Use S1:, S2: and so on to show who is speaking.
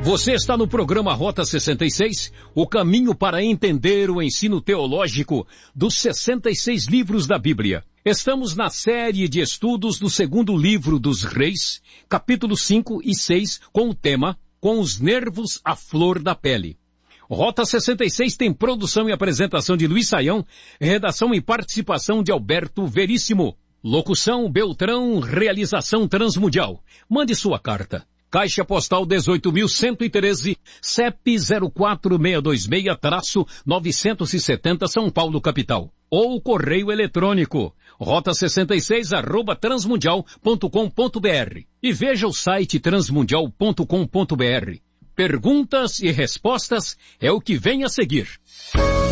S1: Você está no programa Rota 66, o caminho para entender o ensino teológico dos 66 livros da Bíblia. Estamos na série de estudos do segundo livro dos Reis, capítulos 5 e 6, com o tema Com os Nervos à Flor da Pele. Rota 66 tem produção e apresentação de Luiz Saião, redação e participação de Alberto Veríssimo. Locução Beltrão, realização Transmundial. Mande sua carta. Caixa Postal 18.113, CEP 04626-970 São Paulo, capital. Ou correio eletrônico, rota66@transmundial.com.br. E veja o site transmundial.com.br. Perguntas e respostas é o que vem a seguir.